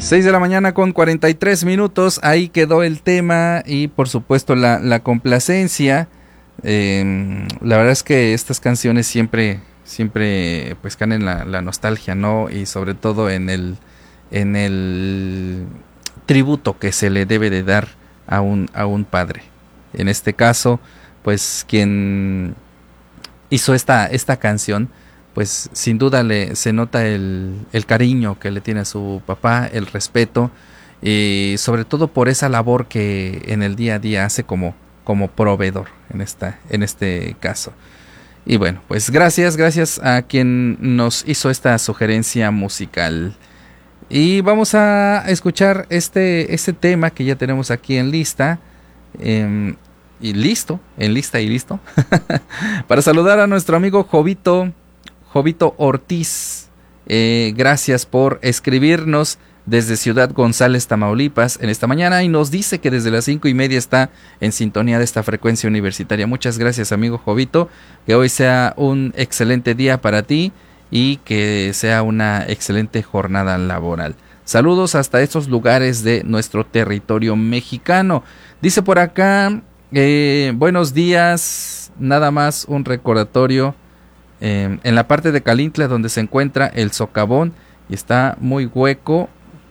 6 de la mañana con 43 minutos, ahí quedó el tema y por supuesto la complacencia. La verdad es que estas canciones siempre pues caen en la nostalgia, ¿no? Y sobre todo en el tributo que se le debe de dar a un padre. En este caso, pues quien hizo esta canción, pues sin duda se nota el cariño que le tiene a su papá, el respeto, y sobre todo por esa labor que en el día a día hace como proveedor en este caso. Y bueno, pues gracias a quien nos hizo esta sugerencia musical. Y vamos a escuchar este tema que ya tenemos aquí en lista. Y listo, para saludar a nuestro amigo Jovito Ortiz. Gracias por escribirnos desde Ciudad González, Tamaulipas, en esta mañana, y nos dice que desde las 5:30 está en sintonía de esta frecuencia universitaria. Muchas gracias, amigo Jovito, que hoy sea un excelente día para ti y que sea una excelente jornada laboral. Saludos hasta estos lugares de nuestro territorio mexicano. Dice por acá, buenos días, nada más un recordatorio. En la parte de Calintla donde se encuentra el socavón y está muy hueco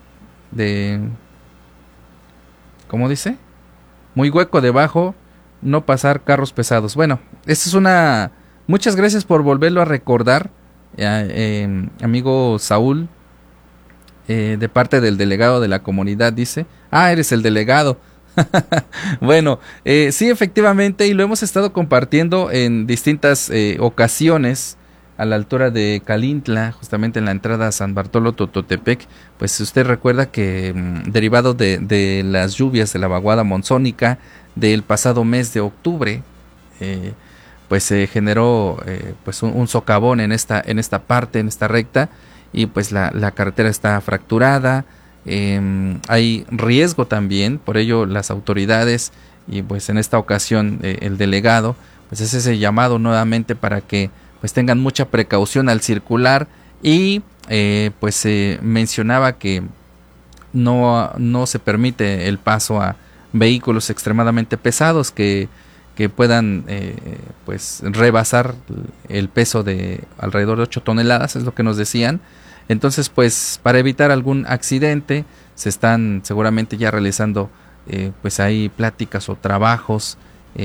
¿cómo dice? Muy hueco debajo, no pasar carros pesados. Bueno, esta es muchas gracias por volverlo a recordar, amigo Saúl, de parte del delegado de la comunidad, dice. Eres el delegado. Bueno, sí, efectivamente, y lo hemos estado compartiendo en distintas ocasiones a la altura de Calintla, justamente en la entrada a San Bartolo Tototepec. Pues usted recuerda que derivado de las lluvias de la vaguada monzónica del pasado mes de octubre, pues se generó pues un socavón en esta parte, en esta recta, y pues la carretera está fracturada. Hay riesgo también, por ello las autoridades y pues en esta ocasión el delegado pues es ese llamado nuevamente para que pues tengan mucha precaución al circular, y pues se mencionaba que no se permite el paso a vehículos extremadamente pesados que puedan pues rebasar el peso de alrededor de 8 toneladas, es lo que nos decían. Entonces, pues para evitar algún accidente se están seguramente ya realizando pues ahí pláticas o trabajos,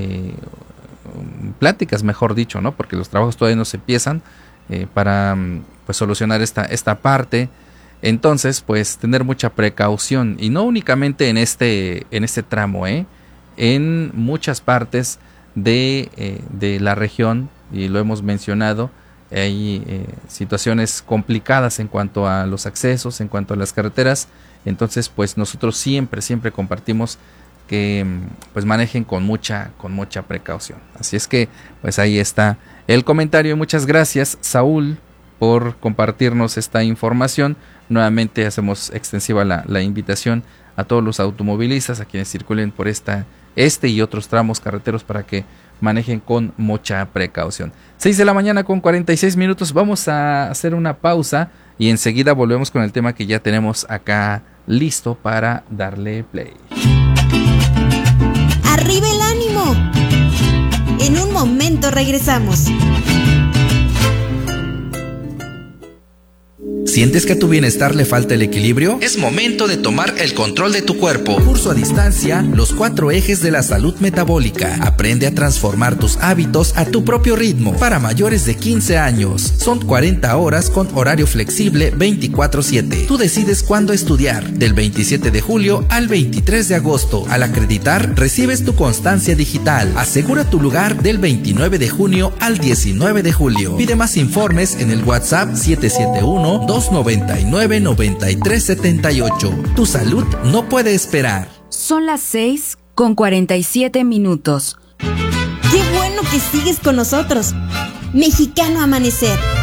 pláticas mejor dicho, ¿no? Porque los trabajos todavía no se empiezan para pues solucionar esta parte. Entonces, pues tener mucha precaución, y no únicamente en este tramo, en muchas partes de la región, y lo hemos mencionado. Hay situaciones complicadas en cuanto a los accesos, en cuanto a las carreteras. Entonces, pues nosotros siempre compartimos que pues manejen con mucha precaución. Así es que pues ahí está el comentario. Muchas gracias, Saúl, por compartirnos esta información. Nuevamente hacemos extensiva la invitación a todos los automovilistas, a quienes circulen por este y otros tramos carreteros, para que manejen con mucha precaución. 6 de la mañana con 46 minutos. Vamos a hacer una pausa y enseguida volvemos con el tema que ya tenemos acá listo para darle play. ¡Arriba el ánimo! En un momento regresamos. ¿Sientes que a tu bienestar le falta el equilibrio? Es momento de tomar el control de tu cuerpo. Curso a distancia, los 4 ejes de la salud metabólica. Aprende a transformar tus hábitos a tu propio ritmo. Para mayores de 15 años. Son 40 horas con horario flexible 24/7. Tú decides cuándo estudiar. Del 27 de julio al 23 de agosto. Al acreditar, recibes tu constancia digital. Asegura tu lugar del 29 de junio al 19 de julio. Pide más informes en el WhatsApp 771-299-9378. Tu salud no puede esperar. Son las 6:47. ¡Qué bueno que sigues con nosotros! Mexicano Amanecer,